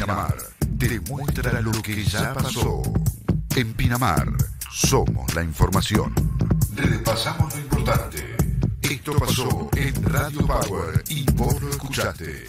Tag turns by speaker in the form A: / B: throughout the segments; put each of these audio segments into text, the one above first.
A: Pinamar te muestra lo que ya pasó. En Pinamar somos la información. Repasamos lo importante. Esto pasó en Radio Power y vos lo escuchaste.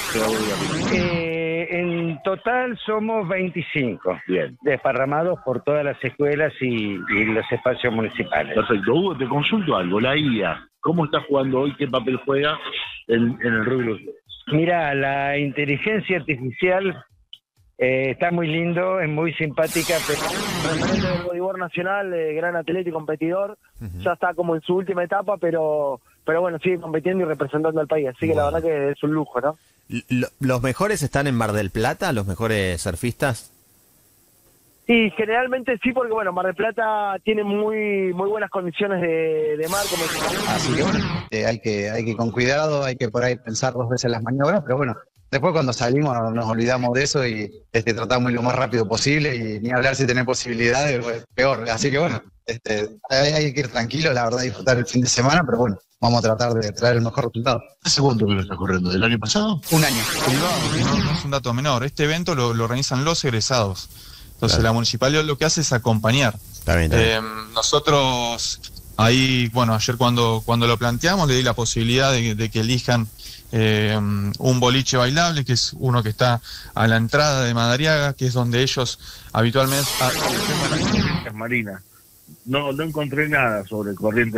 B: En total somos 25.
C: Bien.
B: Desparramados por todas las escuelas y los espacios municipales.
C: Perfecto. Hugo, te consulto algo. La IA, ¿cómo está jugando hoy? ¿Qué papel juega en el rubro?
B: Mira, la inteligencia artificial está muy lindo, es muy simpática, pero...
D: Referente del voleibol nacional, gran atleta y competidor, ya está como en su última etapa, pero bueno, sigue compitiendo y representando al país, así que la verdad que es un lujo, ¿no?
E: ¿Los mejores están en Mar del Plata, los mejores surfistas?
D: Y generalmente sí, porque bueno, Mar del Plata tiene muy buenas condiciones de mar, como
F: así que bueno, hay que con cuidado, hay que por ahí pensar 2 veces las maniobras, pero bueno, después cuando salimos nos olvidamos de eso y tratamos lo más rápido posible y ni hablar si tener posibilidades, pues, peor, así que bueno, hay que ir tranquilo, la verdad, disfrutar el fin de semana, pero bueno, vamos a tratar de traer el mejor resultado.
C: ¿Hace cuánto que lo estás corriendo? ¿Del año pasado?
F: 1 año.
G: No es un dato menor, este evento lo organizan los egresados. Entonces la municipalidad lo que hace es acompañar.
E: Está bien.
G: Nosotros ahí, bueno, ayer cuando lo planteamos le di la posibilidad de que elijan un boliche bailable, que es uno que está a la entrada de Madariaga, que es donde ellos habitualmente...
C: Marina, no encontré nada sobre corriente